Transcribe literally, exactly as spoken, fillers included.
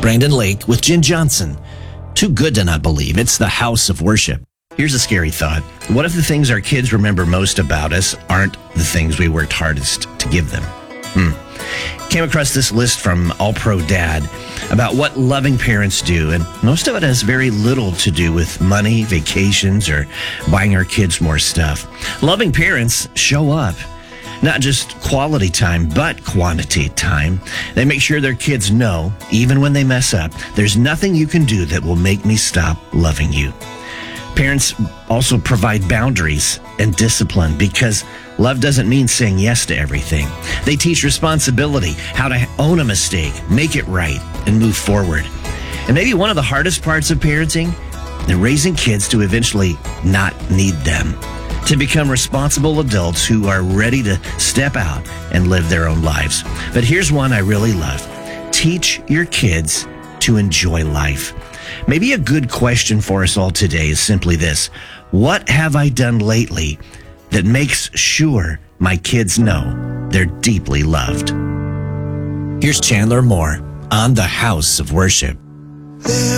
Brandon Lake with Jen Johnson. Too good to not believe. It's the house of worship. Here's a scary thought. What if the things our kids remember most about us aren't the things we worked hardest to give them? Hmm. Came across this list from All Pro Dad about what loving parents do, and most of it has very little to do with money, vacations, or buying our kids more stuff. Loving parents show up. Not just quality time, but quantity time. They make sure their kids know, even when they mess up, there's nothing you can do that will make me stop loving you. Parents also provide boundaries and discipline because love doesn't mean saying yes to everything. They teach responsibility, how to own a mistake, make it right, and move forward. And maybe one of the hardest parts of parenting, they're raising kids to eventually not need them, to become responsible adults who are ready to step out and live their own lives. But here's one I really love. Teach your kids to enjoy life. Maybe a good question for us all today is simply this. What have I done lately that makes sure my kids know they're deeply loved? Here's Chandler Moore on the House of Worship.